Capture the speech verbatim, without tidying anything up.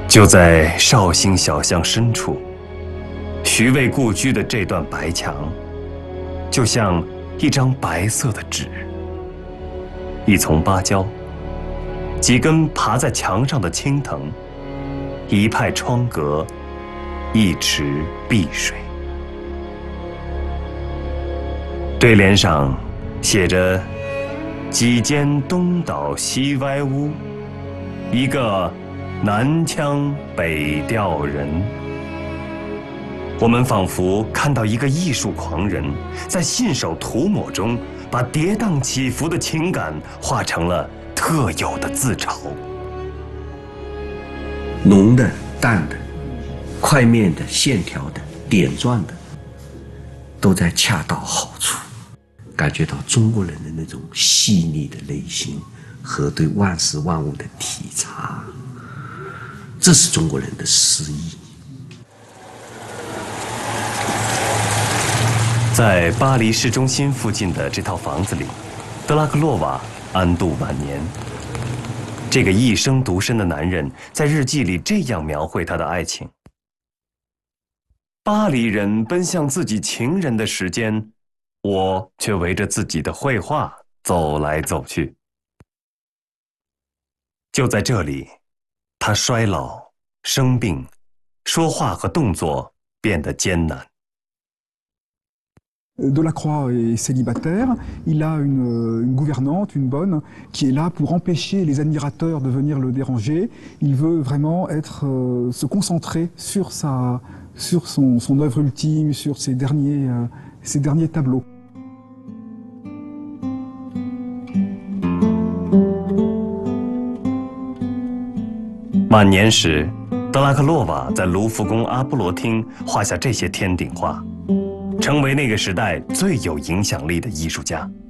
就在绍兴小巷深处，徐渭故居的这段白墙，就像一张白色的纸，一丛芭蕉，几根爬在墙上的青藤，一派窗格，一池碧水。对联上写着“几间东倒西歪屋，一个南腔北调人”。我们仿佛看到一个艺术狂人，在信手涂抹中，把跌宕起伏的情感化成了特有的自嘲。 浓的、淡的、块面的、线条的、点状的，都在恰到好处，感觉到中国人的那种细腻的内心和对万事万物的体察，这是中国人的诗意。 在巴黎市中心附近的这套房子里，德拉克洛瓦安度晚年。这个一生独身的男人在日记里这样描绘他的爱情：巴黎人奔向自己情人的时间，我却围着自己的绘画走来走去。就在这里，他衰老、生病，说话和动作变得艰难。 Delacroix est célibataire, il a une, une gouvernante, une bonne, qui est là pour empêcher les admirateurs de venir le déranger. Il veut vraiment être, euh, se concentrer sur, sa, sur son, son œuvre ultime, sur ses derniers, euh, ses derniers tableaux. 晚年时，德拉克洛瓦在卢浮宫阿波罗厅画下这些天顶画，成为那个时代最有影响力的艺术家。